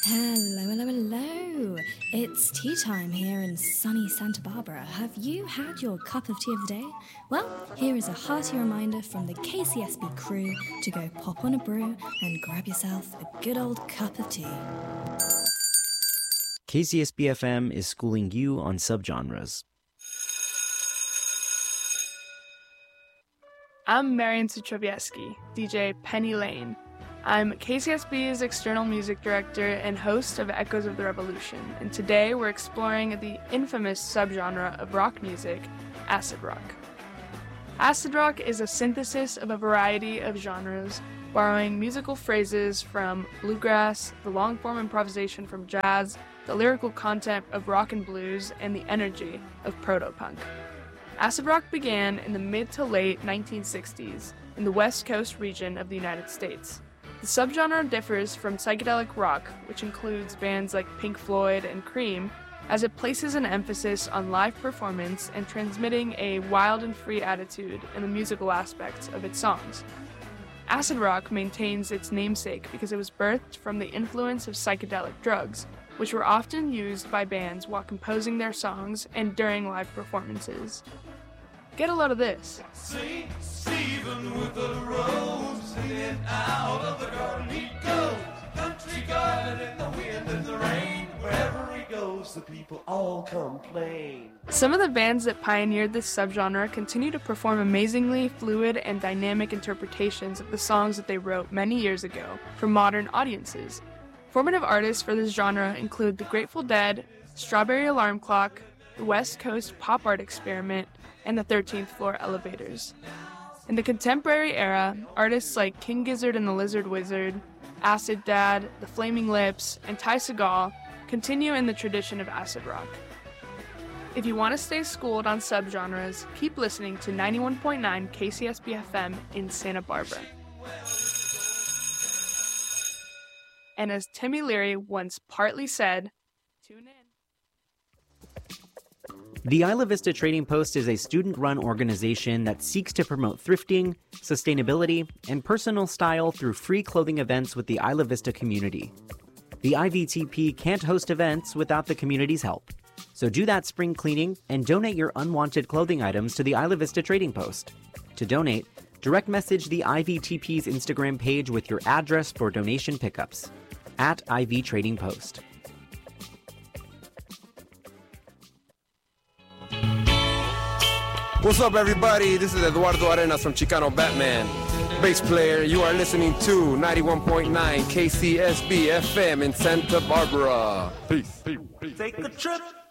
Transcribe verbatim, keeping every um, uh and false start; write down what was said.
Hello, hello, hello. It's tea time here in sunny Santa Barbara. Have you had your cup of tea of the day? Well, here is a hearty reminder from the K C S B crew to go pop on a brew and grab yourself a good old cup of tea. K C S B F M is schooling you on subgenres. I'm Marian Suchovieski, D J Penny Lane. I'm K C S B's external music director and host of Echoes of the Revolution, and today we're exploring the infamous subgenre of rock music, acid rock. Acid rock is a synthesis of a variety of genres, borrowing musical phrases from bluegrass, the long-form improvisation from jazz, the lyrical content of rock and blues, and the energy of proto-punk. Acid rock began in the mid to late nineteen sixties in the West Coast region of the United States. The subgenre differs from psychedelic rock, which includes bands like Pink Floyd and Cream, as it places an emphasis on live performance and transmitting a wild and free attitude in the musical aspects of its songs. Acid rock maintains its namesake because it was birthed from the influence of psychedelic drugs, which were often used by bands while composing their songs and during live performances. Get a load of this. See Stephen with the rose, singing out of the garden he goes. Country garden in the wind and the rain. Wherever he goes, the people all complain. Some of the bands that pioneered this subgenre continue to perform amazingly fluid and dynamic interpretations of the songs that they wrote many years ago for modern audiences. Formative artists for this genre include the Grateful Dead, Strawberry Alarm Clock, the West Coast Pop Art Experiment, and the thirteenth Floor Elevators. In the contemporary era, artists like King Gizzard and the Lizard Wizard, Acid Dad, The Flaming Lips, and Ty Segall continue in the tradition of acid rock. If you want to stay schooled on subgenres, keep listening to ninety-one point nine K C S B F M in Santa Barbara. And as Timmy Leary once partly said, tune in. The Isla Vista Trading Post is a student-run organization that seeks to promote thrifting, sustainability, and personal style through free clothing events with the Isla Vista community. The I V T P can't host events without the community's help, so do that spring cleaning and donate your unwanted clothing items to the Isla Vista Trading Post. To donate, direct message the I V T P's Instagram page with your address for donation pickups, at I V Trading Post. What's up, everybody? This is Eduardo Arenas from Chicano Batman. Bass player, you are listening to ninety-one point nine K C S B F M in Santa Barbara. Peace. Peace. Peace. Take a trip